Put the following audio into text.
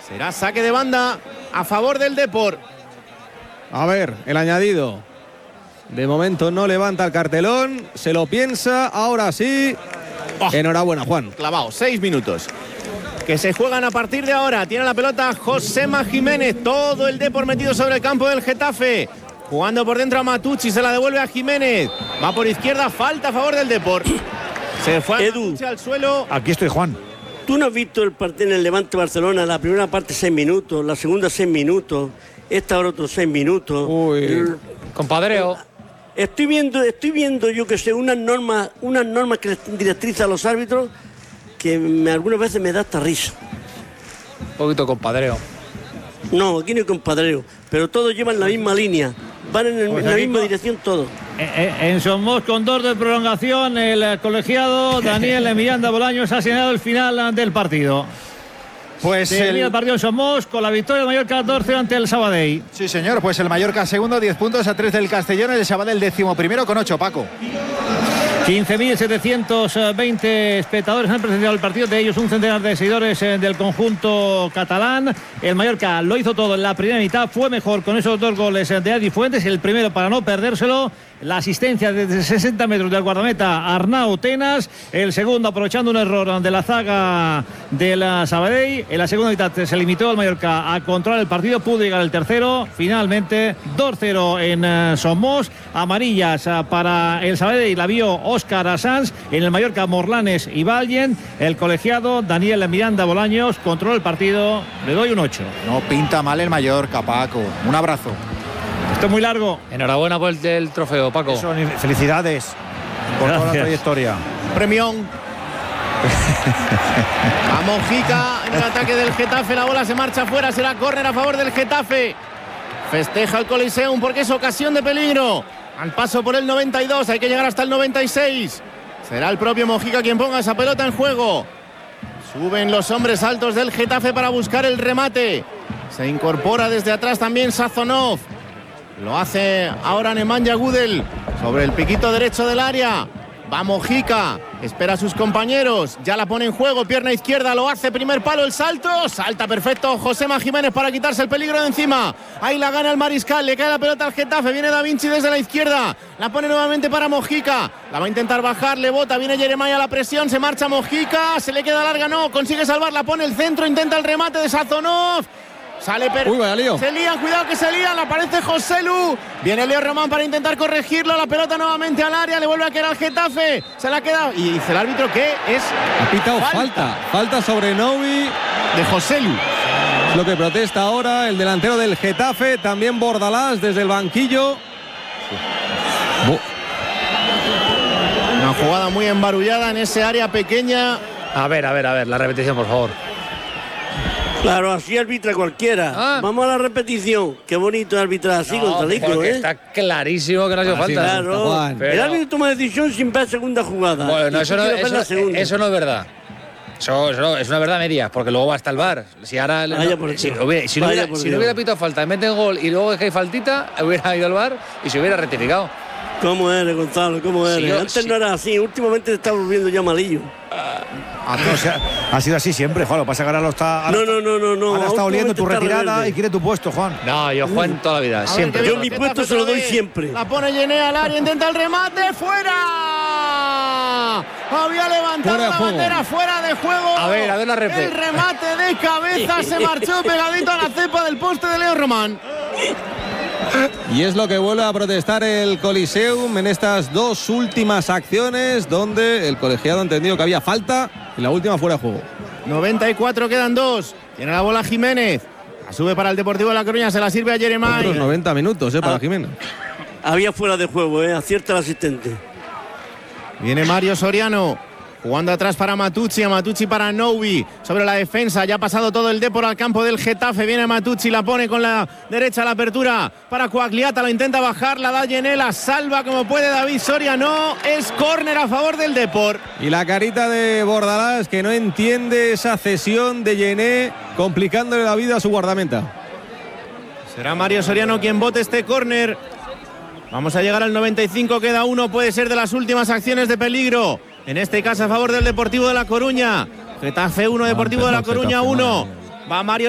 Será saque de banda a favor del Depor. A ver, el añadido. De momento no levanta el cartelón, se lo piensa, ahora sí. Enhorabuena, Juan. Clavado, 6 minutos. Que se juegan a partir de ahora. Tiene la pelota Josema Jiménez. Todo el Depor metido sobre el campo del Getafe. Jugando por dentro a Matucci, se la devuelve a Jiménez. Va por izquierda, falta a favor del Depor. Se fue a Matucci al suelo. Aquí estoy, Juan. ¿Tú no has visto el partido en el Levante Barcelona? La primera parte 6 minutos, la segunda 6 minutos, esta ahora otros 6 minutos. Compadreo. Estoy viendo yo que sé, unas normas que directrices a los árbitros que algunas veces me da hasta risa. Un poquito compadreo. No, aquí no hay compadreo, pero todos llevan la misma línea, van en la misma dirección todos. En Somos, con 2 de prolongación, el colegiado Daniel Miranda Bolaños ha señalado el final del partido. Pues el partido en Somos con la victoria del Mallorca 2-0 ante el Sabadell. Sí, señor, pues el Mallorca segundo, 10 puntos a 3 del Castellón, el Sabadell 11º con 8, Paco. 15.720 espectadores han presenciado el partido, de ellos un centenar de seguidores del conjunto catalán. El Mallorca lo hizo todo en la primera mitad, fue mejor con esos 2 goles de Adi Fuentes, el primero para no perdérselo, la asistencia desde 60 metros del guardameta Arnau Tenas, el segundo aprovechando un error de la zaga de la Sabadell. En la segunda mitad se limitó el Mallorca a controlar el partido, pudo llegar el tercero, finalmente 2-0 en Somos. Amarillas para el Sabadell, la vio Óscar Sanz, en el Mallorca Morlanes y Vallen. El colegiado Daniel Miranda Bolaños controló el partido, le doy un 8. No pinta mal el Mallorca, Paco. Un abrazo. Esto es muy largo. Enhorabuena por el trofeo, Paco. Felicidades por toda la trayectoria. Premión. A Mojica en el ataque del Getafe, la bola se marcha fuera, será córner a favor del Getafe. Festeja el Coliseum porque es ocasión de peligro. Al paso por el 92, hay que llegar hasta el 96. Será el propio Mojica quien ponga esa pelota en juego. Suben los hombres altos del Getafe para buscar el remate. Se incorpora desde atrás también Sazonov. Lo hace ahora Nemanja Gudel sobre el piquito derecho del área. Va Mojica, espera a sus compañeros, ya la pone en juego, pierna izquierda, lo hace, primer palo, el salto, salta perfecto Josema Jiménez para quitarse el peligro de encima. Ahí la gana el Mariscal, le cae la pelota al Getafe, viene Da Vinci desde la izquierda, la pone nuevamente para Mojica, la va a intentar bajar, le bota, viene Jeremiah a la presión, se marcha Mojica, se le queda larga, no, consigue salvarla, pone el centro, intenta el remate de Sazonov. Sale se lían, cuidado que se lían, aparece Joselu, viene Leo Román para intentar corregirlo, la pelota nuevamente al área, le vuelve a quedar al Getafe, se la ha quedado y dice el árbitro que es ha pitado falta sobre Novi de Joselu. Lo que protesta ahora el delantero del Getafe, también Bordalás desde el banquillo. Una jugada muy embarullada en ese área pequeña. A ver, la repetición, por favor. Claro, así arbitra cualquiera. Vamos a la repetición. Qué bonito arbitrar así, Gonzalico, Está clarísimo que no ha sido falta. Claro. Pero el árbitro toma decisión sin ver segunda jugada. Bueno, eso no es verdad. Eso es una verdad media, porque luego va hasta el VAR. Si ahora si no hubiera pitado falta, meten gol y luego es que hay faltita, hubiera ido al VAR y se hubiera rectificado. ¿Cómo eres, Gonzalo? ¿Cómo eres? Antes no era así, últimamente te está volviendo ya malillo. Ha sido así siempre, Juan. Lo pasa que ahora lo está. No. Ahora está oliendo tu retirada y quiere tu puesto, Juan. No, yo Juan toda la vida, siempre. Yo mi puesto se lo doy siempre. La pone Yené al área, intenta el remate, ¡fuera! Había levantado la bandera fuera de juego. A ver la repetición. El remate de cabeza se marchó pegadito a la cepa del poste de Leo Román. Y es lo que vuelve a protestar el Coliseum en estas 2 últimas acciones, donde el colegiado ha entendido que había falta y la última fuera de juego. 94, quedan 2. Tiene la bola Jiménez. La sube para el Deportivo de La Coruña, se la sirve a Jeremiah. Otros 90 minutos para Jiménez. Había fuera de juego, acierta el asistente. Viene Mario Soriano. Jugando atrás para Matucci, a Matucci para Novi, sobre la defensa, ya ha pasado todo el Depor al campo del Getafe, viene Matucci, la pone con la derecha a la apertura para Coagliata, lo intenta bajar, la da Yené, la salva como puede David Soriano, es córner a favor del Depor. Y la carita de Bordalás, que no entiende esa cesión de Yené, complicándole la vida a su guardameta. Será Mario Soriano quien bote este córner. Vamos a llegar al 95, queda 1, puede ser de las últimas acciones de peligro. En este caso a favor del Deportivo de La Coruña. Getafe 1, Deportivo de La Coruña 1. Va Mario